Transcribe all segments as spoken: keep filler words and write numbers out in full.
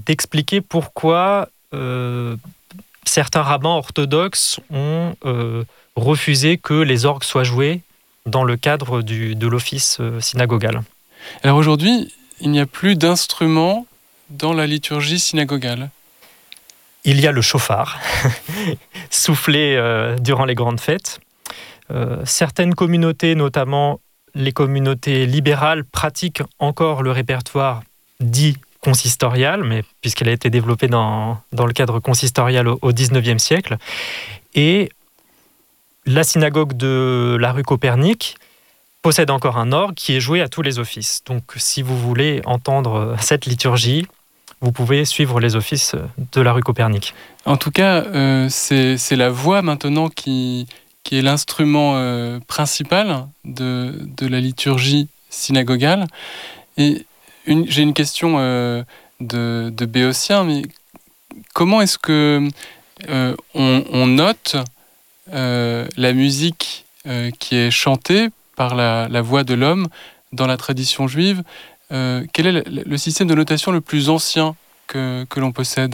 d'expliquer pourquoi euh, certains rabbins orthodoxes ont euh, refusé que les orgues soient joués dans le cadre du, de l'office euh, synagogal. Alors aujourd'hui, il n'y a plus d'instruments dans la liturgie synagogale. Il y a le chauffard, soufflé euh, durant les grandes fêtes. Euh, certaines communautés, notamment les communautés libérales, pratiquent encore le répertoire dit consistorial, mais puisqu'elle a été développée dans, dans le cadre consistorial au, au dix-neuvième siècle. Et la synagogue de la rue Copernic possède encore un orgue qui est joué à tous les offices. Donc si vous voulez entendre cette liturgie, vous pouvez suivre les offices de la rue Copernic. En tout cas, euh, c'est, c'est la voix maintenant qui, qui est l'instrument euh, principal de, de la liturgie synagogale. Et une, j'ai une question euh, de, de béotien, mais comment est-ce que euh, on, on note euh, la musique euh, qui est chantée par la, la voix de l'homme dans la tradition juive? Euh, quel est le, le système de notation le plus ancien que, que l'on possède?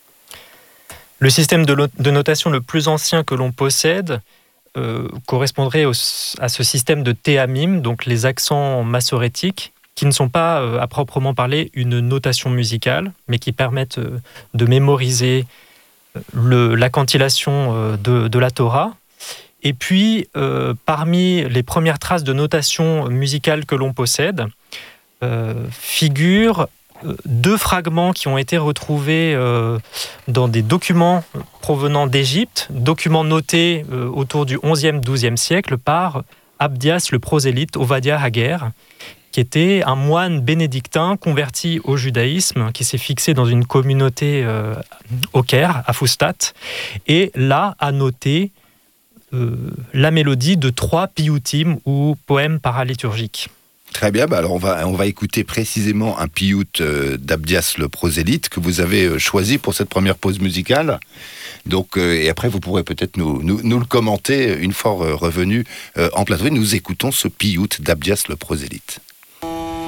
Le système de, lo- de notation le plus ancien que l'on possède euh, correspondrait au, à ce système de théamim, donc les accents massorétiques, qui ne sont pas, euh, à proprement parler, une notation musicale, mais qui permettent euh, de mémoriser le, la cantillation euh, de, de la Torah. Et puis, euh, parmi les premières traces de notation musicale que l'on possède, Euh, figurent euh, deux fragments qui ont été retrouvés euh, dans des documents provenant d'Égypte, documents notés euh, autour du onzième douzième siècle par Abdias le prosélyte Ovadia Hager, qui était un moine bénédictin converti au judaïsme, qui s'est fixé dans une communauté euh, au Caire, à Fustat, et là a noté euh, la mélodie de trois piyutim ou poèmes paraliturgiques. Très bien, bah alors on va, on va écouter précisément un piyut euh, d'Abdias le prosélyte que vous avez euh, choisi pour cette première pause musicale. Donc, euh, et après vous pourrez peut-être nous, nous, nous le commenter une fois euh, revenu euh, en plateau. Nous écoutons ce piyut d'Abdias le prosélyte.